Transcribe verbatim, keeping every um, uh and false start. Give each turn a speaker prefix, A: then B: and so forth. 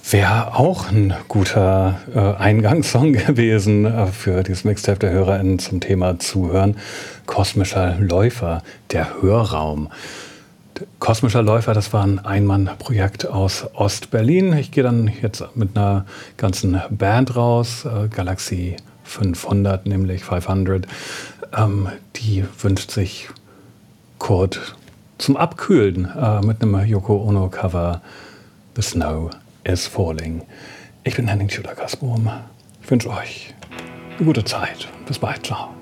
A: Wäre auch ein guter äh, Eingangssong gewesen äh, für dieses Mixtape der HörerInnen zum Thema Zuhören. Kosmischer Läufer, der Hörraum. Kosmischer Läufer, das war ein Ein-Mann-Projekt aus Ost-Berlin. Ich gehe dann jetzt mit einer ganzen Band raus, äh, Galaxie fünfhundert, nämlich fünfhundert. Ähm, die wünscht sich Kurt zum Abkühlen äh, mit einem Yoko Ono-Cover The Snow is Falling. Ich bin Henning Schüler-Gasbohm. Ich wünsche euch eine gute Zeit. Bis bald. Ciao.